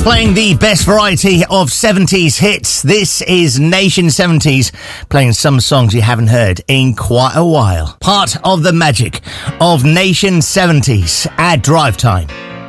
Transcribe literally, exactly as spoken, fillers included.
Playing the best variety of seventies hits. This is Nation seventies, playing some songs you haven't heard in quite a while. Part of the magic of Nation seventies at Drive Time.